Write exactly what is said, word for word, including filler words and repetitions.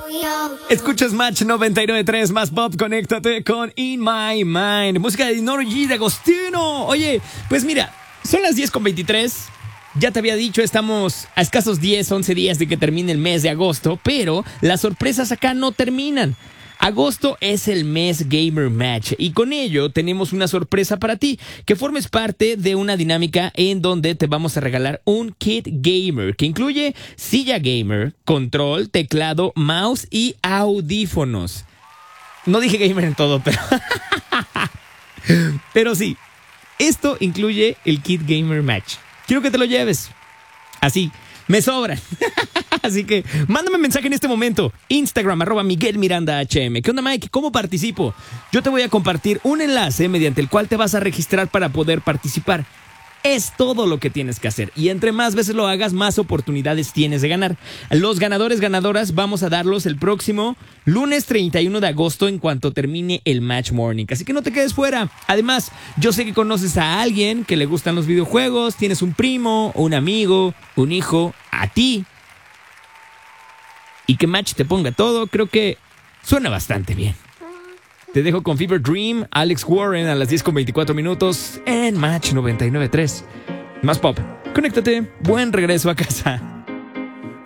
Escuchas Match noventa y nueve punto tres, más pop, conéctate con In My Mind. Música de Dinoro G de Agostino. Oye, pues mira, son las diez con veintitrés. Ya te había dicho, estamos a escasos diez, once días de que termine el mes de agosto, pero las sorpresas acá no terminan. Agosto es el mes Gamer Match y con ello tenemos una sorpresa para ti, que formes parte de una dinámica en donde te vamos a regalar un kit gamer que incluye silla gamer, control, teclado, mouse y audífonos. No dije gamer en todo, pero pero sí, esto incluye el kit Gamer Match. Quiero que te lo lleves. Así, me sobran. Así que mándame mensaje en este momento. Instagram, arroba Miguel Miranda H M. ¿Qué onda, Mike? ¿Cómo participo? Yo te voy a compartir un enlace mediante el cual te vas a registrar para poder participar. Es todo lo que tienes que hacer. Y entre más veces lo hagas, más oportunidades tienes de ganar. Los ganadores, ganadoras, vamos a darlos el próximo lunes treinta y uno de agosto en cuanto termine el Match Morning. Así que no te quedes fuera. Además, yo sé que conoces a alguien que le gustan los videojuegos. Tienes un primo, un amigo, un hijo, a ti. Y que Match te ponga todo, creo que suena bastante bien. Te dejo con Fever Dream, Alex Warren a las diez con veinticuatro minutos en Match noventa y nueve punto tres. Más pop, conéctate, buen regreso a casa.